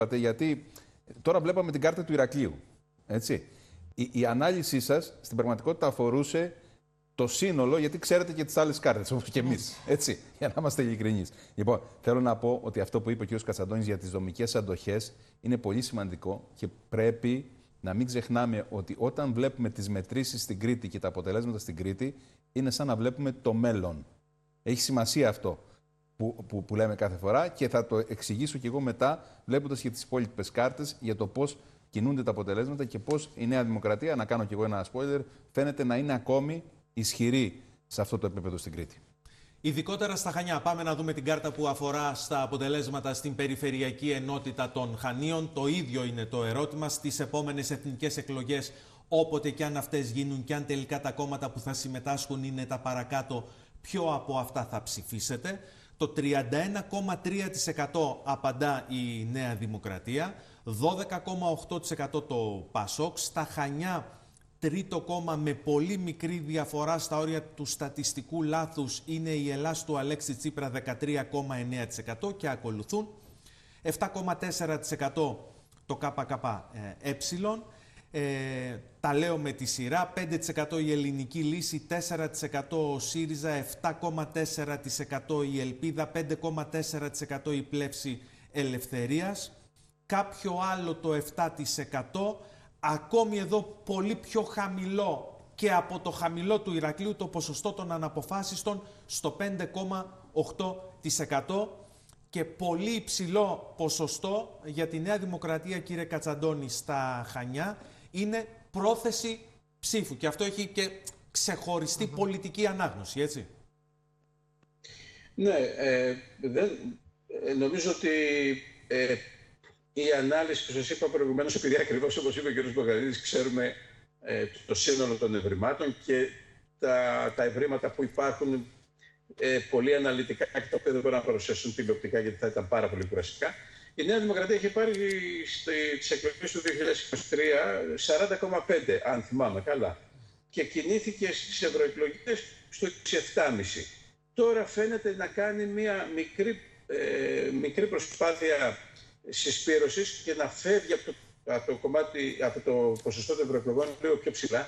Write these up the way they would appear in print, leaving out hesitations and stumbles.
Γιατί τώρα βλέπαμε την κάρτα του Ηρακλείου. Έτσι. Η ανάλυση σας στην πραγματικότητα αφορούσε το σύνολο, γιατί ξέρετε και τις άλλες κάρτες, όπως και εμείς. Έτσι, για να είμαστε ειλικρινείς. Λοιπόν, θέλω να πω ότι αυτό που είπε ο κ. Κατσαντώνης για τις δομικές αντοχές είναι πολύ σημαντικό και πρέπει να μην ξεχνάμε ότι όταν βλέπουμε τις μετρήσεις στην Κρήτη και τα αποτελέσματα στην Κρήτη, είναι σαν να βλέπουμε το μέλλον. Έχει σημασία αυτό που λέμε κάθε φορά και θα το εξηγήσω κι εγώ μετά, βλέποντας και τις υπόλοιπες κάρτες για το πώς κινούνται τα αποτελέσματα και πώς η Νέα Δημοκρατία, να κάνω κι εγώ ένα spoiler, φαίνεται να είναι ακόμη ισχυρή σε αυτό το επίπεδο στην Κρήτη. Ειδικότερα στα Χανιά. Πάμε να δούμε την κάρτα που αφορά στα αποτελέσματα στην Περιφερειακή Ενότητα των Χανίων. Το ίδιο είναι το ερώτημα στις επόμενες εθνικές εκλογές, όποτε και αν αυτές γίνουν και αν τελικά τα κόμματα που θα συμμετάσχουν είναι τα παρακάτω, ποιο από αυτά θα ψηφίσετε. Το 31,3% απαντά η Νέα Δημοκρατία, 12,8% το Πασόκ. Στα Χανιά, τρίτο κόμμα με πολύ μικρή διαφορά στα όρια του στατιστικού λάθους είναι η Ελλάς του Αλέξη Τσίπρα, 13,9% και ακολουθούν 7,4% το ΚΚΕ. Τα λέω με τη σειρά: 5% η Ελληνική Λύση, 4% ο ΣΥΡΙΖΑ, 7,4% η Ελπίδα, 5,4% η Πλεύση Ελευθερίας. Κάποιο άλλο το 7%. Ακόμη εδώ πολύ πιο χαμηλό και από το χαμηλό του Ηρακλείου το ποσοστό των αναποφάσιστων στο 5,8% και πολύ υψηλό ποσοστό για τη Νέα Δημοκρατία, κύριε Κατσαντώνη, στα Χανιά είναι πρόθεση ψήφου και αυτό έχει και ξεχωριστή πολιτική ανάγνωση, έτσι. Ναι, νομίζω ότι η ανάλυση που σας είπα προηγουμένως, επειδή ακριβώς όπως είπε ο κ. Μπογδανίδης, ξέρουμε το σύνολο των ευρημάτων και τα ευρήματα που υπάρχουν πολύ αναλυτικά και τα οποία δεν μπορούν να παρουσιάσουν τηλεοπτικά γιατί θα ήταν πάρα πολύ κουραστικά. Η Νέα Δημοκρατία είχε πάρει στις εκλογές του 2023 40,5, αν θυμάμαι καλά, και κινήθηκε στις ευρωεκλογές στο 27,5. Τώρα φαίνεται να κάνει μια μικρή προσπάθεια συσπήρωσης και να φεύγει από το ποσοστό των ευρωεκλογών λίγο πιο ψηλά.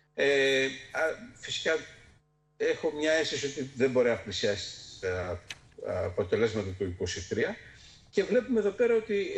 Φυσικά έχω μια αίσθηση ότι δεν μπορεί να πλησιάσει τα αποτελέσματα του 2023 και βλέπουμε εδώ πέρα ότι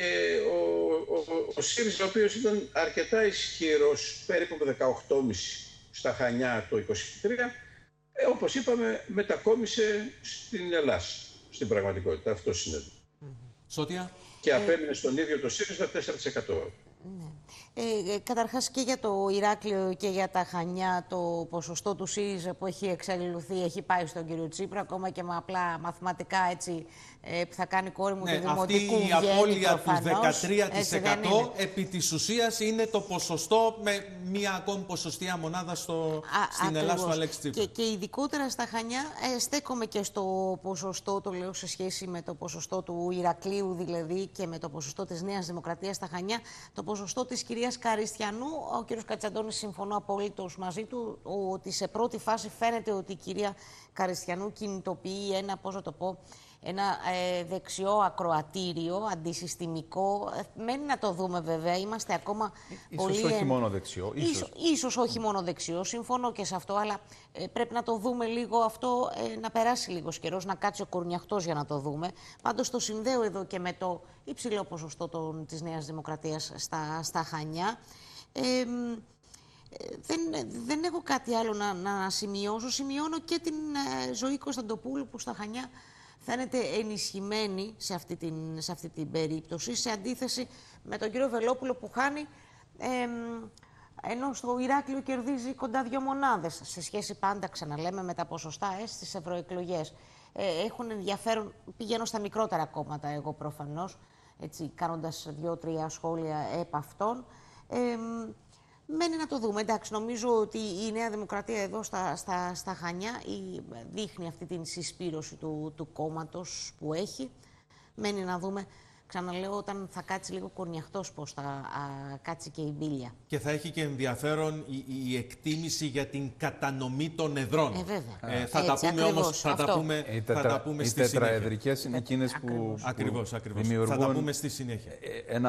ο ΣΥΡΙΖΑ, ο οποίος ήταν αρκετά ισχυρός, περίπου με 18,5 στα Χανιά το 2023, όπως είπαμε, μετακόμισε στην Ελλάς, στην πραγματικότητα. Αυτό συνέβη. Σώτια. Και απέμεινε στον ίδιο το ΣΥΡΙΖΑ 4%. Ναι. Καταρχάς και για το Ηράκλειο και για τα Χανιά το ποσοστό του ΣΥΡΙΖΑ που έχει εξαλληλωθεί έχει πάει στον κύριο Τσίπρα, ακόμα και με απλά μαθηματικά έτσι που θα κάνει κόρη μου του δημοτικού. Αυτή η απώλεια του 13% επί της ουσίας είναι το ποσοστό με μία ακόμη ποσοστία μονάδα στην Ελλάδα του Αλέξη Τσίπρα. Και ειδικότερα στα Χανιά στέκομαι και στο ποσοστό, το λέω σε σχέση με το ποσοστό του Ηρακλείου δηλαδή και με το ποσοστό της Νέας Δημοκρατίας στα Χανιά, το ποσοστό της κυρίας Καριστιανού. Ο κύριος Κατσαντώνης, συμφωνώ απολύτως μαζί του, ότι σε πρώτη φάση φαίνεται ότι η κυρία Καριστιανού κινητοποιεί ένα, πώς να το πω, ένα δεξιό ακροατήριο, αντισυστημικό. Μένει να το δούμε βέβαια, είμαστε ακόμα πολύ... Ίσως όχι μόνο δεξιό. Ίσως όχι μόνο δεξιό, συμφωνώ και σε αυτό, αλλά πρέπει να το δούμε λίγο αυτό, να περάσει λίγος καιρός, να κάτσει ο κορνιαχτός για να το δούμε. Πάντως το συνδέω εδώ και με το υψηλό ποσοστό της Νέας Δημοκρατίας στα Χανιά. Δεν έχω κάτι άλλο να σημειώσω. Σημειώνω και την Ζωή Κωνσταντοπούλου που στα Χανιά φαίνεται ενισχυμένη σε αυτή την περίπτωση, σε αντίθεση με τον κύριο Βελόπουλο που χάνει, ενώ στο Ηράκλειο κερδίζει κοντά 2 μονάδες, σε σχέση πάντα, ξαναλέμε, με τα ποσοστά στις ευρωεκλογές. Έχουν ενδιαφέρον, πηγαίνω στα μικρότερα κόμματα εγώ προφανώς, έτσι, κάνοντας 2-3 σχόλια επ' αυτών. Μένει να το δούμε. Εντάξει, νομίζω ότι η Νέα Δημοκρατία εδώ στα Χανιά δείχνει αυτή την συσπήρωση του κόμματος που έχει. Μένει να δούμε, ξαναλέω, όταν θα κάτσει λίγο κορνιαχτός, πώς θα κάτσει και η μπίλια. Και θα έχει και ενδιαφέρον η εκτίμηση για την κατανομή των εδρών. Βέβαια. Θα τα πούμε όμως, θα τα πούμε στη συνέχεια. Οι τετραεδρικές είναι εκείνες που ακριβώς. δημιουργούν θα τα πούμε στη συνέχεια.